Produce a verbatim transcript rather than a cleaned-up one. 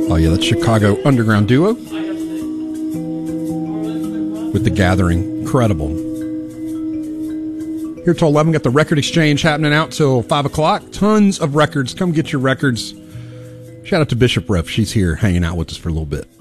Oh, yeah, that's Chicago underground duo with The Gathering. Incredible. Here till eleven, got the record exchange happening out till five o'clock. Tons of records. Come get your records. Shout out to Bishop Ref. She's here hanging out with us for a little bit.